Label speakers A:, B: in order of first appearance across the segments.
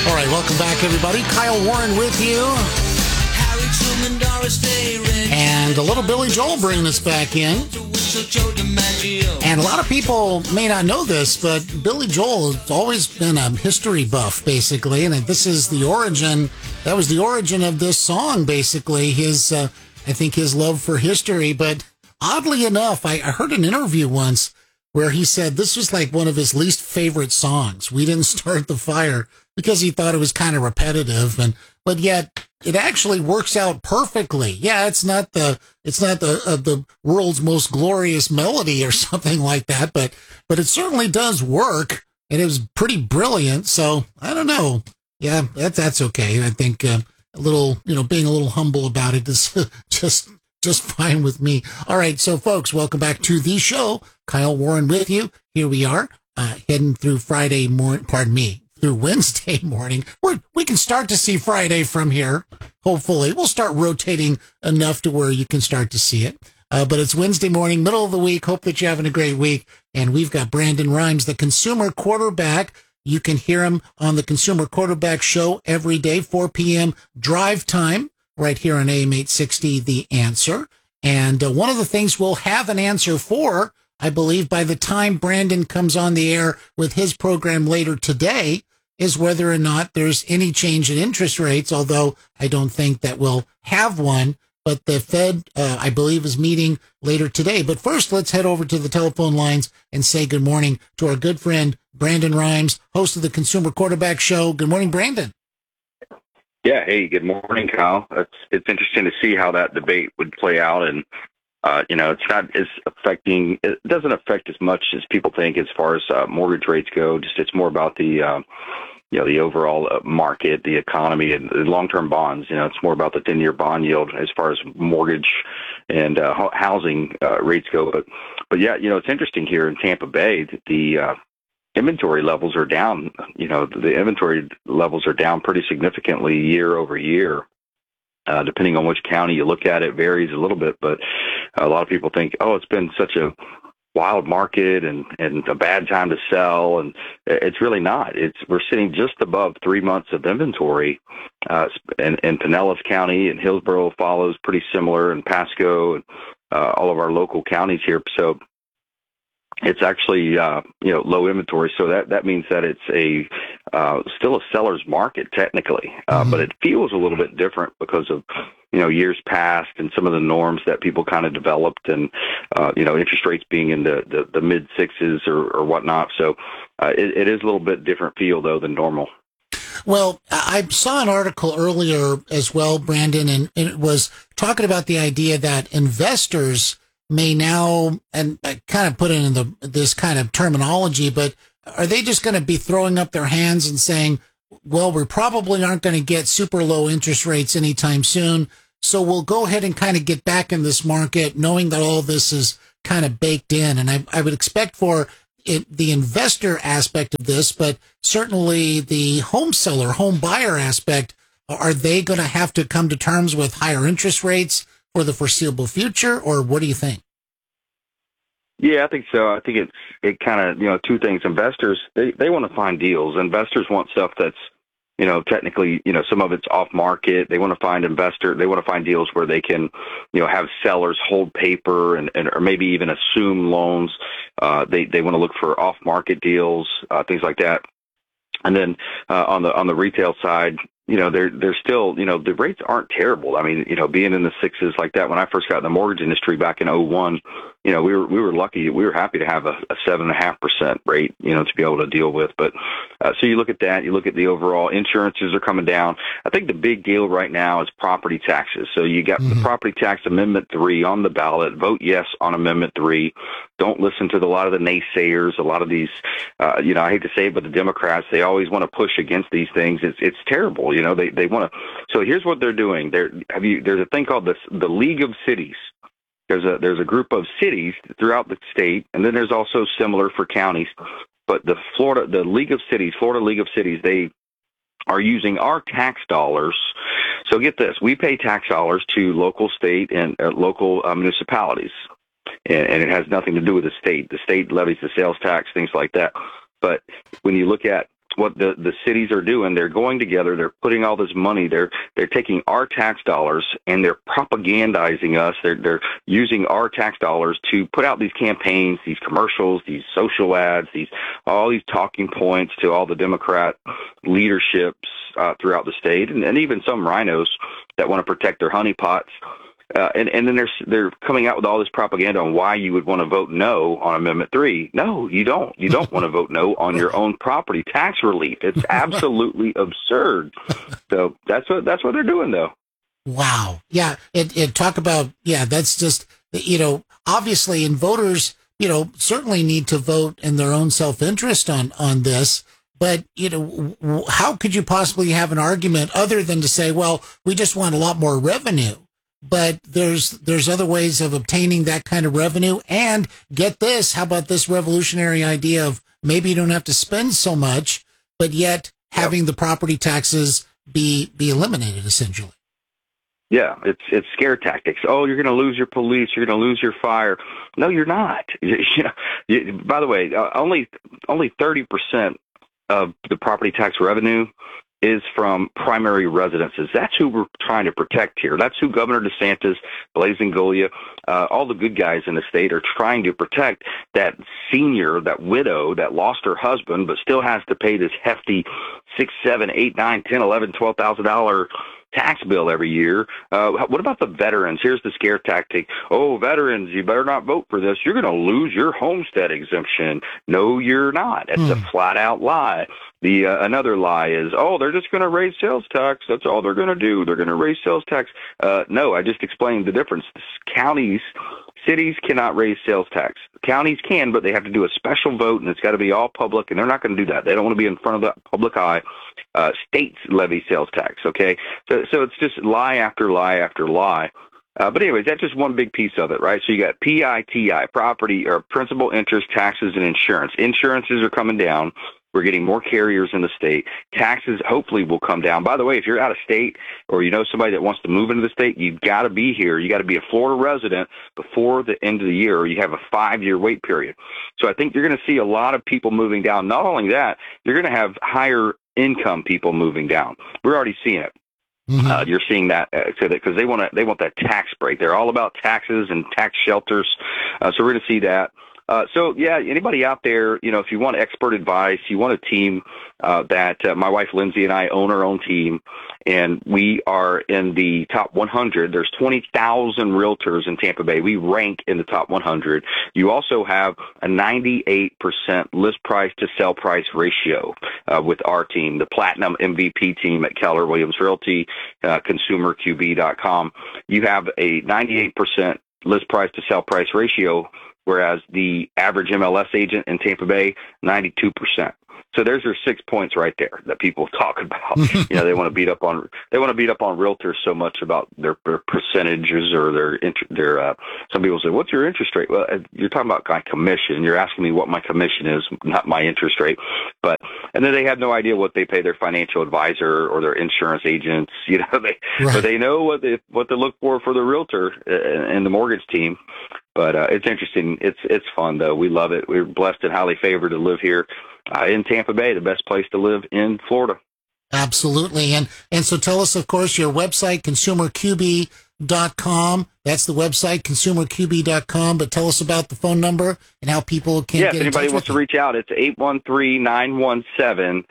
A: All right, welcome back, everybody. Kyle Warren with you. And a little Billy Joel bringing us back in. And a lot of people may not know this, but Billy Joel has always been a history buff, basically. And this is the origin. That was the origin of this song, basically. I think his love for history. But oddly enough, I heard an interview once where he said this was like one of his least favorite songs. We Didn't Start the Fire, because he thought it was kind of repetitive, but yet it actually works out perfectly. Yeah, it's not the world's most glorious melody or something like that, but it certainly does work, and it was pretty brilliant. So I don't know. Yeah, that's okay. I think a little, being a little humble about it is just fine with me. All right, so folks, welcome back to the show. Kyle Warren with you. Here we are, heading through Friday morning. Pardon me. Through Wednesday morning. We can start to see Friday from here. Hopefully, we'll start rotating enough to where you can start to see it. But it's Wednesday morning, middle of the week. Hope that you're having a great week. And we've got Brandon Rhymes, the consumer quarterback. You can hear him on the Consumer Quarterback Show every day, 4 p.m. drive time, right here on AM 860, The Answer. And one of the things we'll have an answer for, I believe, by the time Brandon comes on the air with his program later today, is whether or not there's any change in interest rates, although I don't think that we'll have one. But the Fed, I believe, is meeting later today. But first, let's head over to the telephone lines and say good morning to our good friend, Brandon Rhymes, host of the Consumer Quarterback Show. Good morning, Brandon.
B: Yeah, hey, good morning, Kyle. It's interesting to see how that debate would play out. And, it's not as affecting, it doesn't affect as much as people think as far as mortgage rates go. It's more about the overall market, the economy, and the long-term bonds. It's more about the 10-year bond yield as far as mortgage and housing rates go. But yeah, it's interesting here in Tampa Bay. The inventory levels are down. The inventory levels are down pretty significantly year over year. Depending on which county you look at, it varies a little bit. But a lot of people think, it's been such a wild market and a bad time to sell, and it's really not. We're sitting just above 3 months of inventory, and Pinellas County and Hillsborough follows pretty similar, and Pasco and all of our local counties here. So it's actually low inventory. So that means that it's still a seller's market technically, but it feels a little bit different because of years past and some of the norms that people kind of developed, and interest rates being in the mid sixes or whatnot. So it is a little bit different feel though than normal.
A: Well, I saw an article earlier as well, Brandon, and it was talking about the idea that investors may now, and I kind of put it in this kind of terminology, but are they just going to be throwing up their hands and saying, well, we probably aren't going to get super low interest rates anytime soon, so we'll go ahead and kind of get back in this market knowing that all this is kind of baked in? And I would expect for the investor aspect of this, but certainly the home seller, home buyer aspect, are they going to have to come to terms with higher interest rates for the foreseeable future, or what do you think?
B: Yeah, I think so. I think it kind of, two things. Investors, they want to find deals. Investors want stuff that's, technically, some of it's off market. They want to find deals where they can, have sellers hold paper and or maybe even assume loans. They want to look for off market deals, things like that. And then on the retail side, they're still, the rates aren't terrible. I mean, being in the sixes like that, when I first got in the mortgage industry back in 2001, we were lucky. We were happy to have a 7.5% rate, to be able to deal with. But so you look at that, you look at the overall insurances are coming down. I think the big deal right now is property taxes. So you got the Property Tax Amendment 3 on the ballot. Vote yes on Amendment 3. Don't listen to a lot of the naysayers. A lot of these, I hate to say it, but the Democrats, they always want to push against these things. It's terrible. They want to. So here's what they're doing. There's a thing called the League of Cities. There's a group of cities throughout the state, and then there's also similar for counties. But the League of Cities, Florida League of Cities, they are using our tax dollars. So get this: we pay tax dollars to local, state, and local municipalities, and it has nothing to do with the state. The state levies the sales tax, things like that. But when you look at what the cities are doing. They're going together. They're putting all this money. They're taking our tax dollars and they're propagandizing us. They're using our tax dollars to put out these campaigns, these commercials, these social ads, all these talking points to all the Democrat leaderships throughout the state, and even some rhinos that want to protect their honeypots. And then they're coming out with all this propaganda on why you would want to vote no on Amendment 3. No, you don't. You don't want to vote no on your own property tax relief. It's absolutely absurd. So that's what they're doing, though.
A: Wow. Yeah. It talk about, that's just, obviously, and voters, certainly need to vote in their own self-interest on this. But, how could you possibly have an argument other than to say, well, we just want a lot more revenue? But there's other ways of obtaining that kind of revenue. And get this, how about this revolutionary idea of maybe you don't have to spend so much, but yet having the property taxes be eliminated, essentially.
B: Yeah, it's scare tactics. Oh, you're going to lose your police. You're going to lose your fire. No, you're not. By the way, only 30% of the property tax revenue is from primary residences. That's who we're trying to protect here. That's who Governor DeSantis, Blasinglia, all the good guys in the state are trying to protect. That senior, that widow that lost her husband but still has to pay this hefty $6,000, $7,000, $8,000, $10,000, $11,000, $12,000 tax bill every year. What about the veterans? Here's the scare tactic. Oh, veterans, you better not vote for this. You're going to lose your homestead exemption. No, you're not. That's a flat out lie. Another lie is, oh, they're just going to raise sales tax. That's all they're going to do. They're going to raise sales tax. No, I just explained the difference. Cities cannot raise sales tax. Counties can, but they have to do a special vote, and it's got to be all public, and they're not going to do that. They don't want to be in front of the public eye. States levy sales tax, okay? So it's just lie after lie after lie. But anyways, that's just one big piece of it, right? So you got PITI, property or principal, interest, taxes, and insurance. Insurances are coming down. We're getting more carriers in the state. Taxes hopefully will come down. By the way, if you're out of state or you know somebody that wants to move into the state, you've got to be here. You got to be a Florida resident before the end of the year, or you have a 5-year wait period. So I think you're going to see a lot of people moving down. Not only that, you're going to have higher income people moving down. We're already seeing it. Mm-hmm. You're seeing that because they want that tax break. They're all about taxes and tax shelters. So we're going to see that. So, anybody out there, if you want expert advice, you want a team that my wife Lindsay and I own our own team, and we are in the top 100. There's 20,000 realtors in Tampa Bay. We rank in the top 100. You also have a 98% list price to sell price ratio with our team, the Platinum MVP team at Keller Williams Realty, ConsumerQB.com. You have a 98% list price to sell price ratio, whereas the average MLS agent in Tampa Bay, 92%. So there's your 6 points right there that people talk about. They want to beat up on realtors so much about their percentages or their some people say, what's your interest rate? Well, you're talking about my commission. You're asking me what my commission is, not my interest rate. And then they have no idea what they pay their financial advisor or their insurance agents. But they know what to look for the realtor and the mortgage team. But it's interesting. It's fun, though. We love it. We're blessed and highly favored to live here in Tampa Bay, the best place to live in Florida.
A: Absolutely. And so tell us, of course, your website, ConsumerQB.com. That's the website, ConsumerQB.com. But tell us about the phone number and how people can get in touch with you.
B: If anybody wants to reach out, it's 813-917-1894,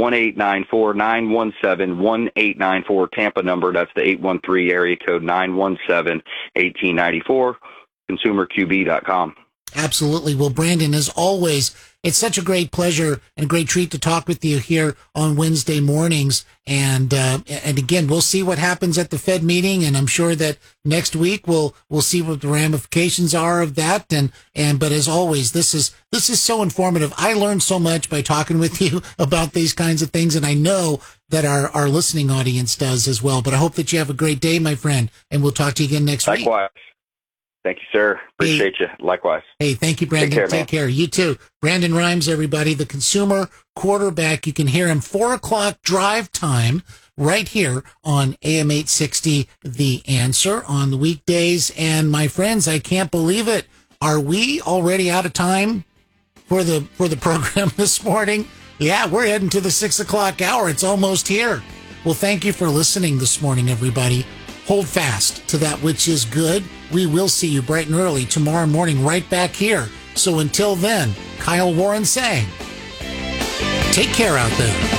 B: 917-1894, Tampa number. That's the 813 area code 917-1894. ConsumerQB.com.
A: Absolutely. Well, Brandon, as always, it's such a great pleasure and a great treat to talk with you here on Wednesday mornings. And again, we'll see what happens at the Fed meeting, and I'm sure that next week we'll see what the ramifications are of that. But as always, this is so informative. I learned so much by talking with you about these kinds of things, and I know that our listening audience does as well. But I hope that you have a great day, my friend, and we'll talk to you again next week.
B: Likewise. Thank you, sir. Appreciate you. Likewise.
A: Hey, thank you, Brandon. Take care. You too. Brandon Rhymes, everybody, the consumer quarterback. You can hear him 4:00 drive time right here on AM 860, The Answer on the weekdays. And my friends, I can't believe it. Are we already out of time for the program this morning? Yeah, we're heading to the 6 o'clock hour. It's almost here. Well, thank you for listening this morning, everybody. Hold fast to that which is good. We will see you bright and early tomorrow morning right back here. So until then, Kyle Warren saying, take care out there.